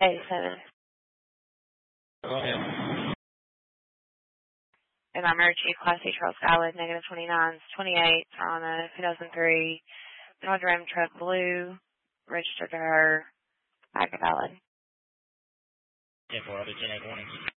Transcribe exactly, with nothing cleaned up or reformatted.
eighty-seven. Go ahead. And I'm Richie, Class C Charles Skywood, negative twenty-nines, twenty-eight on a two thousand three Dodge Ram truck blue, registered to her, back valid. ten four, I'll be ten eight warning.